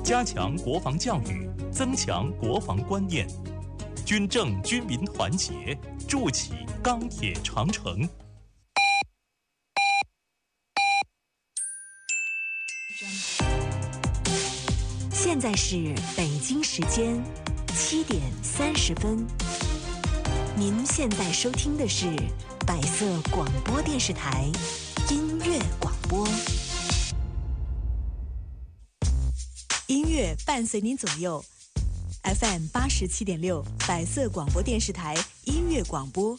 加强国防教育，增强国防观念，军政军民团结，筑起钢铁长城。 现在是北京时间7点30分。您现在收听的是百色广播电视台音乐广播，音乐伴随您左右。FM 87.6，百色广播电视台音乐广播。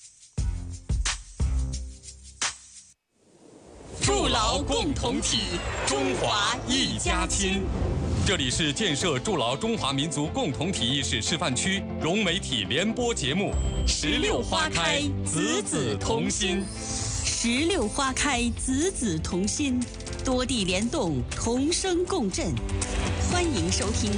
筑牢共同体，中华一家亲。这里是建设筑牢中华民族共同体意识示范区融媒体联播节目《16花开，子子同心》。 16花开，子子同心，多地联动，同声共振。欢迎收听。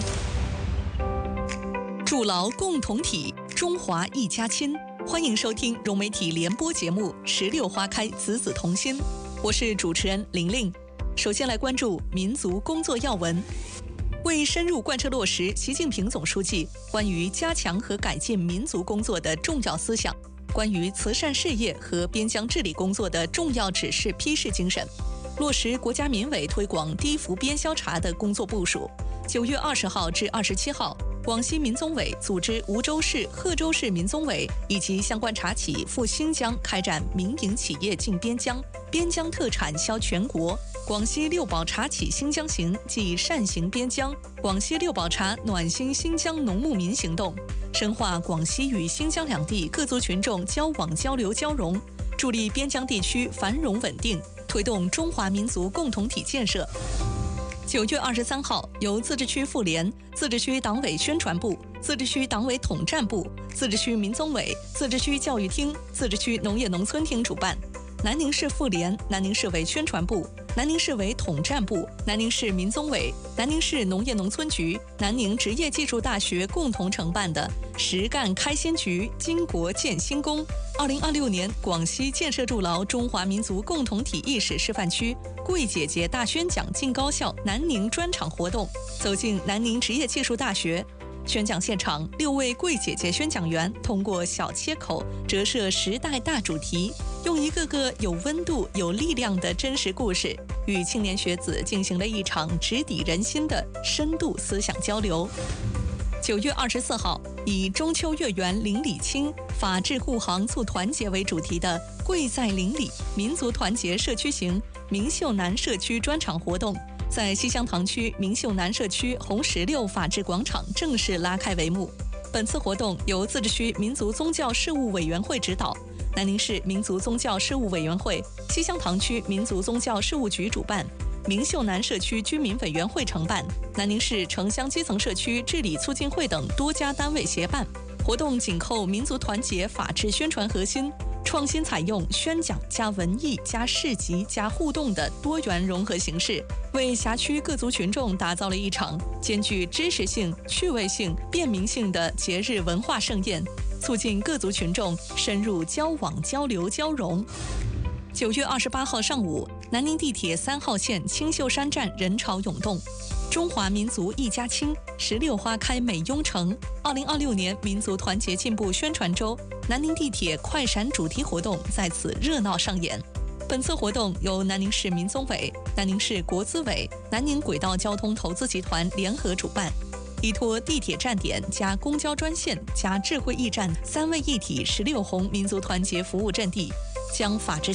筑牢共同体，中华一家亲。欢迎收听融媒体联播节目《16花开，子子同心》。我是主持人玲玲。首先来关注民族工作要闻。为深入贯彻落实习近平总书记关于加强和改进民族工作的重要思想，关于慈善事业和边疆治理工作的重要指示批示精神，落实国家民委推广低伏边消查的工作部署。9月20号至27号，广西民综委组织梧州市、贺州市民综委以及相关茶企赴新疆开展民营企业进边疆、边疆特产销全国、广西六宝茶企新疆行暨善行边疆、广西六宝茶暖心新疆农牧民行动，深化广西与新疆两地各族群众交往交流交融，助力边疆地区繁荣稳定，推动中华民族共同体建设。9月23号，由自治区妇联、自治区党委宣传部、自治区党委统战部、自治区民综委、自治区教育厅、自治区农业农村厅主办，南宁市妇联、南宁市委宣传部、南宁市委统战部、南宁市民综委、南宁市农业农村局、南宁职业技术大学共同承办的实干开新局，巾帼建新功2026年广西建设筑牢中华民族共同体意识示范区贵姐姐大宣讲进高校南宁专场活动走进南宁职业技术大学。宣讲现场，6位贵姐姐宣讲员通过小切口折射时代大主题，用一个个有温度、有力量的真实故事，与青年学子进行了一场直抵人心的深度思想交流。9月24号，以中秋月圆邻里亲，法治护航促团结为主题的“贵在邻里”民族团结社区行明秀南社区专场活动，在西乡塘区明秀南社区红石榴法治广场正式拉开帷幕。本次活动由自治区民族宗教事务委员会指导，南宁市民族宗教事务委员会、西乡塘区民族宗教事务局主办，明秀南社区居民委员会承办，南宁市城乡基层社区治理促进会等多家单位协办。活动紧扣民族团结法治宣传核心，创新采用宣讲加文艺加市集加互动的多元融合形式，为辖区各族群众打造了一场兼具知识性、趣味性、便民性的节日文化盛宴，促进各族群众深入交往交流交融。9月28号上午，南宁地铁3号线青秀山站人潮涌动，中华民族一家亲，16花开美雍城2026年民族团结进步宣传周南宁地铁快闪主题活动在此热闹上演。本次活动由南宁市民综委、南宁市国资委、南宁轨道交通投资集团联合主办，依托地铁站点加公交专线加智慧驿站3位一体16红民族团结服务阵地，将法治